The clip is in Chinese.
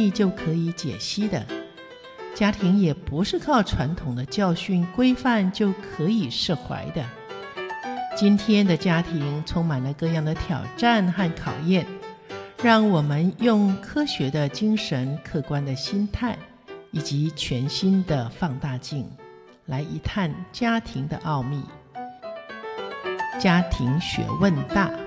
计就可以解析的，家庭也不是靠传统的教训规范就可以释怀的。今天的家庭充满了各样的挑战和考验，让我们用科学的精神、客观的心态以及全新的放大镜来一探家庭的奥秘。家庭学问大。